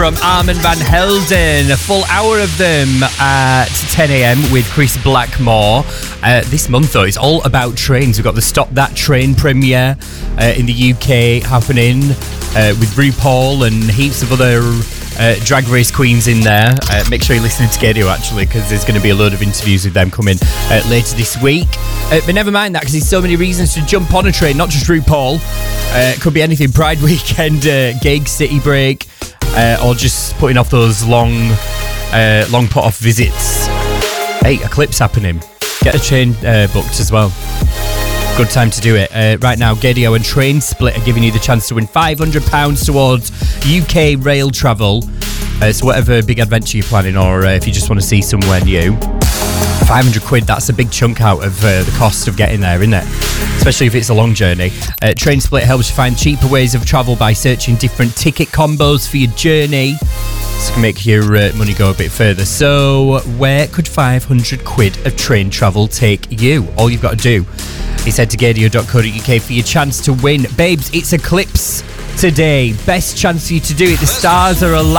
From Armand Van Helden, a full hour of them at 10 a.m. with Chris Blackmore. This month, though, it's all about trains. We've got the Stop That Train premiere in the UK happening with RuPaul and heaps of other drag race queens in there. Make sure you're listening to Gadio, actually, because there's going to be a load of interviews with them coming later this week. But never mind that, because there's so many reasons to jump on a train, not just RuPaul. It could be anything. Pride weekend, gigs, city break. Or just putting off those long put-off visits. Hey, Eclipse happening. Get a train booked as well. Good time to do it. Right now, Gadio and Train Split are giving you the chance to win £500 towards UK rail travel. So whatever big adventure you're planning, or if you just want to see somewhere new. £500, that's a big chunk out of the cost of getting there, isn't it? Especially if it's a long journey. Train Split helps you find cheaper ways of travel by searching different ticket combos for your journey. This can make your money go a bit further. So where could £500 of train travel take you? All you've got to do is head to gadio.co.uk for your chance to win. Babes, it's Eclipse today. Best chance for you to do it. The stars are aligned.